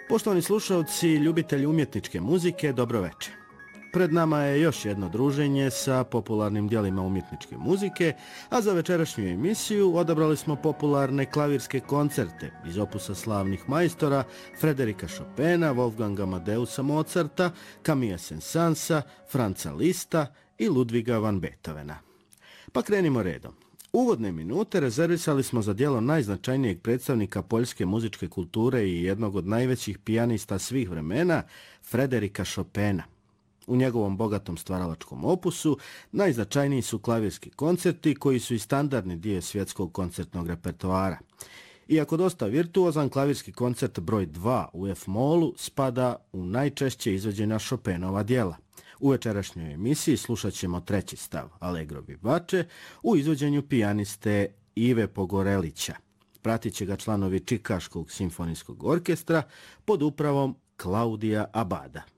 Poštovani slušalci, ljubitelji umjetničke muzike, dobro večer. Pred nama je još jedno druženje sa popularnim dijelima umjetničke muzike, a za večerašnju emisiju odabrali smo popularne klavirske koncerte iz opusa slavnih majstora Frederika Chopina, Wolfganga Amadeusa Mozarta, Camilla Saint-Saënsa, Franza Liszta i Ludwiga van Beethovena. Pa krenimo redom. Uvodne minute rezervisali smo za djelo najznačajnijeg predstavnika poljske muzičke kulture i jednog od najvećih pijanista svih vremena, Frederika Chopina. U njegovom bogatom stvaralačkom opusu najznačajniji su klavirski koncerti koji su i standardni dio svjetskog koncertnog repertoara. Iako dosta virtuozan, klavirski koncert broj 2 u F-molu spada u najčešće izvođena Chopinova djela. U večerašnjoj emisiji slušat ćemo treći stav, Allegro vivace, u izvođenju pijaniste Ive Pogorelića. Pratit će ga članovi Čikaškog simfonijskog orkestra pod upravom Claudia Abada.